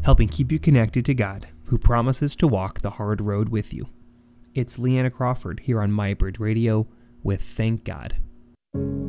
helping keep you connected to God, who promises to walk the hard road with you. It's Leanna Crawford here on My Bridge Radio with Thank God.